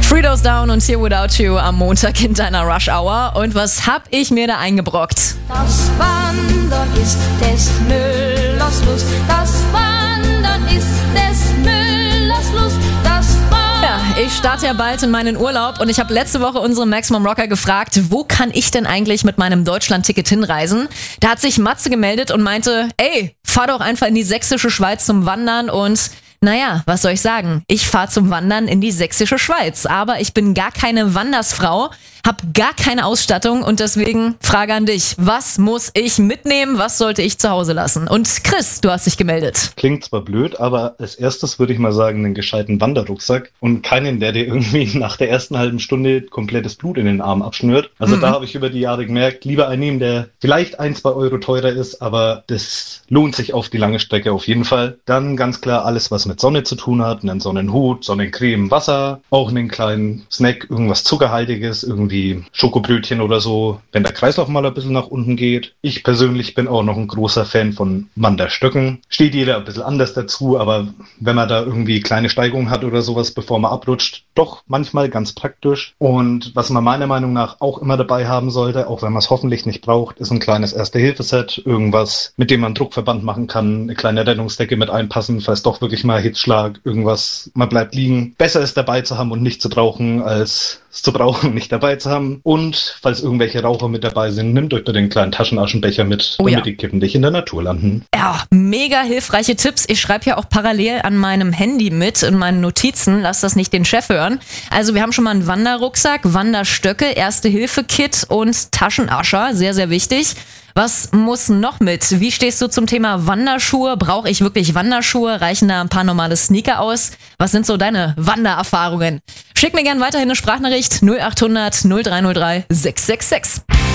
Three Doors Down und Here Without You am Montag in deiner Rush Hour. Und was hab ich mir da eingebrockt? Das Wandern ist des Müllers Lust. Das Wandern ist des Müllers Lust. Das Ja, ich starte ja bald in meinen Urlaub und ich habe letzte Woche unsere Maximum Rocker gefragt, wo kann ich denn eigentlich mit meinem Deutschland-Ticket hinreisen? Da hat sich Matze gemeldet und meinte, ey, fahr doch einfach in die sächsische Schweiz zum Wandern und naja, was soll ich sagen? Ich fahre zum Wandern in die sächsische Schweiz, aber ich bin gar keine Wandersfrau, hab gar keine Ausstattung und deswegen Frage an dich, was muss ich mitnehmen, was sollte ich zu Hause lassen? Und Chris, du hast dich gemeldet. Klingt zwar blöd, aber als erstes würde ich mal sagen, einen gescheiten Wanderrucksack und keinen, der dir irgendwie nach der ersten halben Stunde komplettes Blut in den Arm abschnürt. Also da habe ich über die Jahre gemerkt, lieber einen nehmen, der vielleicht 1-2 Euro teurer ist, aber das lohnt sich auf die lange Strecke auf jeden Fall. Dann ganz klar alles, was mit Sonne zu tun hat, einen Sonnenhut, Sonnencreme, Wasser, auch einen kleinen Snack, irgendwas Zuckerhaltiges, irgendwie Schokobrötchen oder so, wenn der Kreislauf mal ein bisschen nach unten geht. Ich persönlich bin auch noch ein großer Fan von Wanderstöcken. Steht jeder ein bisschen anders dazu, aber wenn man da irgendwie kleine Steigungen hat oder sowas, bevor man abrutscht, doch manchmal ganz praktisch. Und was man meiner Meinung nach auch immer dabei haben sollte, auch wenn man es hoffentlich nicht braucht, ist ein kleines Erste-Hilfe-Set, irgendwas, mit dem man Druckverband machen kann, eine kleine Rettungsdecke mit einpassen, falls doch wirklich mal Hitzschlag, irgendwas, man bleibt liegen. Besser ist dabei zu haben und nicht zu brauchen, als es zu brauchen und nicht dabei zu haben. Und falls irgendwelche Raucher mit dabei sind, nehmt euch da den kleinen Taschenaschenbecher mit, damit die Kippen nicht in der Natur landen. Ja, mega hilfreiche Tipps. Ich schreibe ja auch parallel an meinem Handy mit in meinen Notizen. Lass das nicht den Chef hören. Also wir haben schon mal einen Wanderrucksack, Wanderstöcke, Erste-Hilfe-Kit und Taschenascher. Sehr, sehr wichtig. Was muss noch mit? Wie stehst du zum Thema Wanderschuhe? Brauche ich wirklich Wanderschuhe? Reichen da ein paar normale Sneaker aus? Was sind so deine Wandererfahrungen? Schick mir gerne weiterhin eine Sprachnachricht 0800 0303 666.